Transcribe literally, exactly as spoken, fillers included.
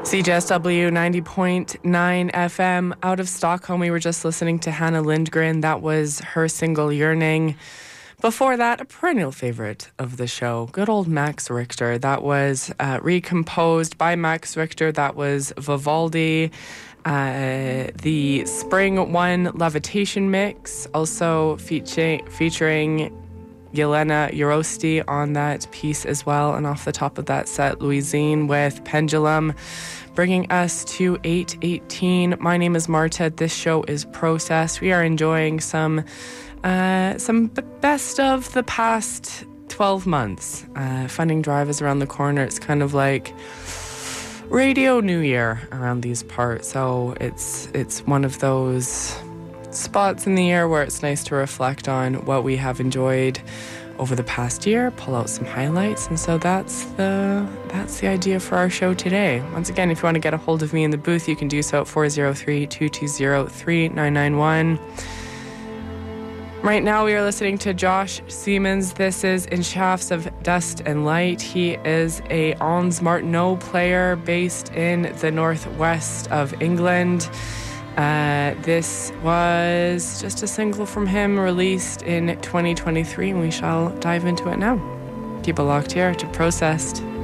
C J S W ninety point nine F M. Out of Stockholm, we were just listening to Hannah Lindgren. That was her single, Yearning. Before that, a perennial favorite of the show, good old Max Richter. That was uh, recomposed by Max Richter. That was Vivaldi. Uh, the Spring One Levitation mix, also featuring featuring Yelena Yorosti on that piece as well. And off the top of that set, Louisine with Pendulum, bringing us to eight eighteen. My name is Marta. This show is Process. We are enjoying some uh, some b- best of the past twelve months. Uh, Funding Drive is around the corner. It's kind of like Radio New Year around these parts. So it's it's one of those spots in the year where it's nice to reflect on what we have enjoyed over the past year, pull out some highlights, and so that's the that's the idea for our show today. Once again, if you want to get a hold of me in the booth, you can do so at four oh three, two two zero, three nine nine one. Right now we are listening to Josh Siemens. This is In Shafts of Dust and Light. He is a Ons Martineau player based in the northwest of England. Uh, this was just a single from him released in twenty twenty-three, and we shall dive into it now. Keep it locked here to Processed.